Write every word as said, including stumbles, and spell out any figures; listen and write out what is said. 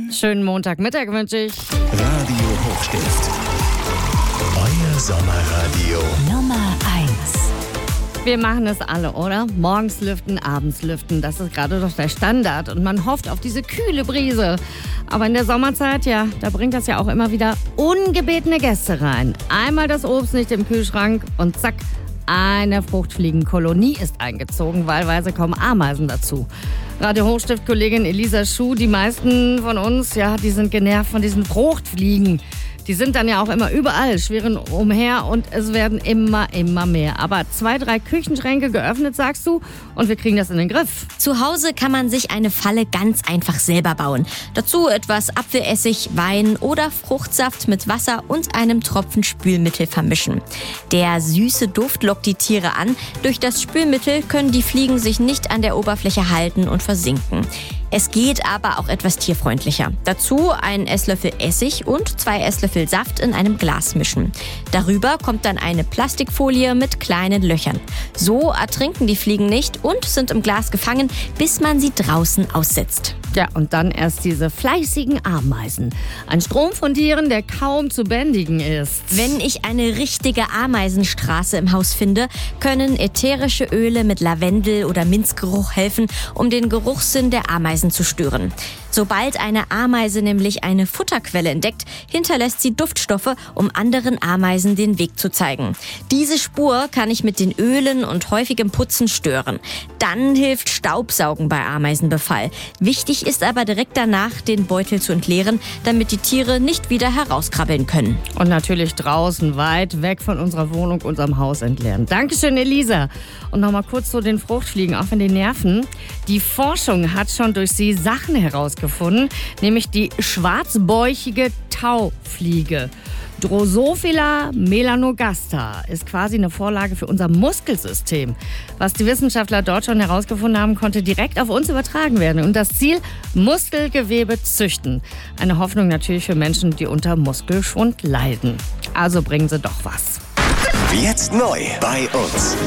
Schönen Montagmittag wünsche ich. Radio Hochstift. Euer Sommerradio. Nummer eins. Wir machen es alle, oder? Morgens lüften, abends lüften. Das ist gerade doch der Standard. Und man hofft auf diese kühle Brise. Aber in der Sommerzeit, ja, da bringt das ja auch immer wieder ungebetene Gäste rein. Einmal das Obst nicht im Kühlschrank und zack, eine Fruchtfliegenkolonie ist eingezogen. Wahlweise kommen Ameisen dazu. Radio Hochstift-Kollegin Elisa Schuh, die meisten von uns, ja, die sind genervt von diesen Fruchtfliegen. Die sind dann ja auch immer überall, schwirren umher und es werden immer, immer mehr. Aber zwei, drei Küchenschränke geöffnet, sagst du, und wir kriegen das in den Griff. Zu Hause kann man sich eine Falle ganz einfach selber bauen. Dazu etwas Apfelessig, Wein oder Fruchtsaft mit Wasser und einem Tropfen Spülmittel vermischen. Der süße Duft lockt die Tiere an. Durch das Spülmittel können die Fliegen sich nicht an der Oberfläche halten und versinken. Es geht aber auch etwas tierfreundlicher. Dazu einen Esslöffel Essig und zwei Esslöffel Saft in einem Glas mischen. Darüber kommt dann eine Plastikfolie mit kleinen Löchern. So ertrinken die Fliegen nicht und sind im Glas gefangen, bis man sie draußen aussetzt. Ja, und dann erst diese fleißigen Ameisen. Ein Strom von Tieren, der kaum zu bändigen ist. Wenn ich eine richtige Ameisenstraße im Haus finde, können ätherische Öle mit Lavendel- oder Minzgeruch helfen, um den Geruchssinn der Ameisen zu stören. Sobald eine Ameise nämlich eine Futterquelle entdeckt, hinterlässt sie Duftstoffe, um anderen Ameisen den Weg zu zeigen. Diese Spur kann ich mit den Ölen und häufigem Putzen stören. Dann hilft Staubsaugen bei Ameisenbefall. Wichtig ist aber direkt danach, den Beutel zu entleeren, damit die Tiere nicht wieder herauskrabbeln können. Und natürlich draußen, weit weg von unserer Wohnung, unserem Haus entleeren. Dankeschön, Elisa. Und nochmal kurz zu den Fruchtfliegen, auch wenn die nerven. Die Forschung hat schon durch sie Sachen herausgefunden, nämlich die schwarzbäuchige Taufliege. Drosophila melanogaster ist quasi eine Vorlage für unser Muskelsystem. Was die Wissenschaftler dort schon herausgefunden haben, konnte direkt auf uns übertragen werden. Und das Ziel, Muskelgewebe züchten. Eine Hoffnung natürlich für Menschen, die unter Muskelschwund leiden. Also bringen Sie doch was. Jetzt neu bei uns.